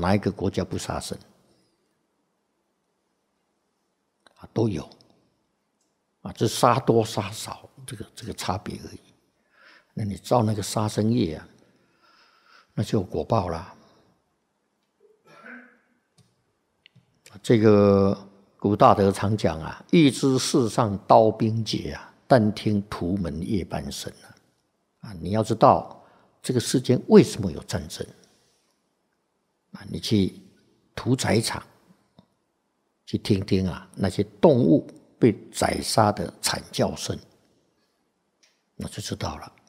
哪一个国家不杀生？都有，只是杀多杀少这个差别而已。那你造那个杀生业啊，那就有果报啦。这个古大德常讲啊，欲知世上刀兵劫啊，但听屠门夜半声啊。你要知道这个世间为什么有战争啊？你去屠宰场去听听啊，那些动物被宰杀的惨叫声，那就知道了。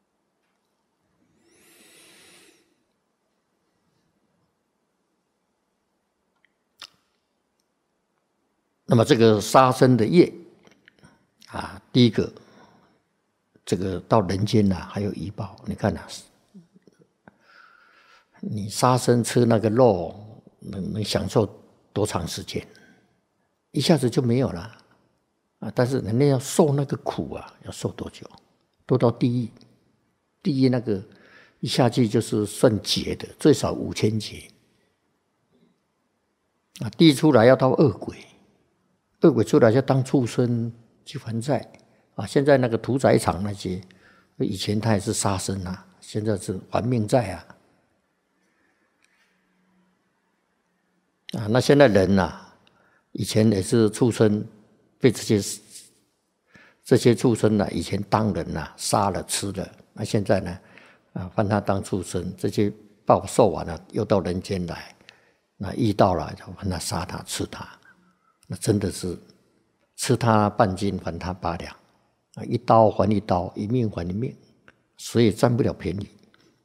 那么这个杀生的业啊，第一个，这个到人间啊还有遗报。你看啊，你杀生吃那个肉，能享受多长时间？一下子就没有了啊！但是人家要受那个苦啊，要受多久？都到地狱，地狱那个一下去就是算劫的，最少5000劫啊！地狱出来要到恶鬼。恶鬼出来就当畜生去还债啊！现在那个屠宰场那些，以前他也是杀生啊，现在是还命债啊！那现在人啊，以前也是畜生，被这些畜生啊，以前当人啊杀了吃了，那现在呢换他当畜生，这些报受完了，又到人间来，那遇到了就换他杀他吃他。那真的是吃他半斤还他8两啊！一刀还一刀，一命还一命，谁也占不了便宜。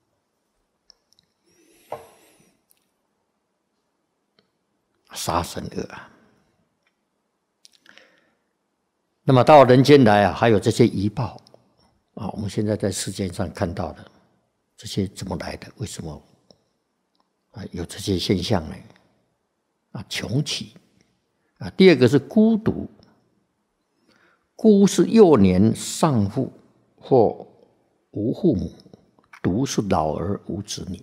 杀生恶啊！那么到人间来啊，还有这些遗报啊，我们现在在世界上看到的这些怎么来的？为什么有这些现象呢？穷奇。第二个是孤独，孤是幼年丧父或无父母，独是老而无子女。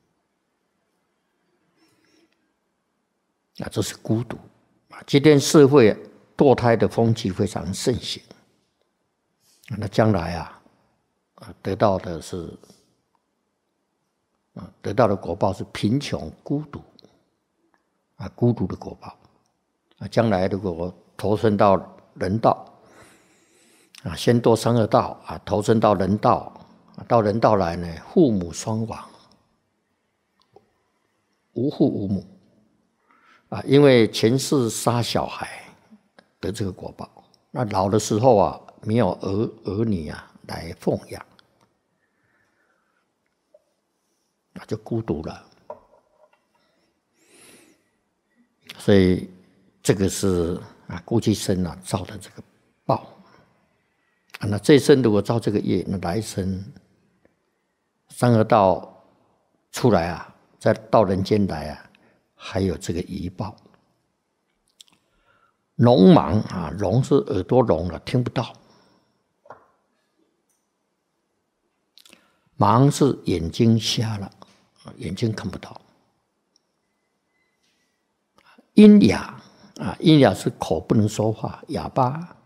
这是孤独。今天社会堕胎的风气非常盛行，那将来得到的果报是贫穷孤独孤独的果报。将来如果我投身到人道先堕三恶道投身到人道，到人道来呢，父母双亡，无父无母因为前世杀小孩得这个果报，那老的时候没有儿女来奉养，那就孤独了。所以这个是过去生造的这个报那这一生如果造这个业，那来生三恶道出来再到人间来还有这个遗报。聋盲聋是耳朵聋了，听不到；盲是眼睛瞎了，眼睛看不到。阴哑阴哑是口不能说话，哑巴。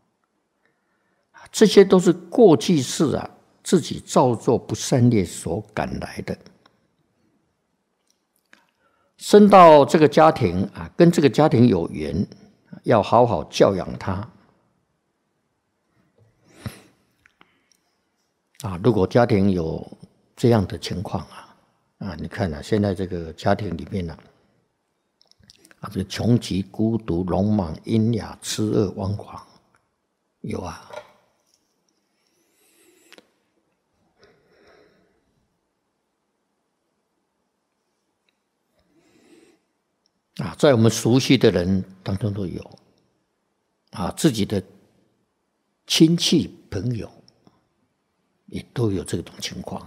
这些都是过去世自己造作不善业所感来的。生到这个家庭跟这个家庭有缘，要好好教养他如果家庭有这样的情况你看现在这个家庭里面这个穷奇、孤独、聋盲、阴哑、痴恶、妄狂，有在我们熟悉的人当中都有自己的亲戚朋友也都有这种情况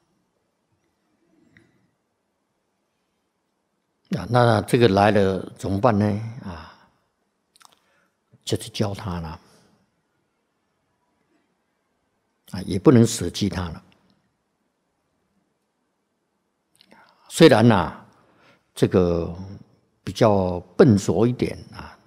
那这个来了怎么办呢？就是教他了也不能舍弃他了。虽然这个比较笨拙一点啊。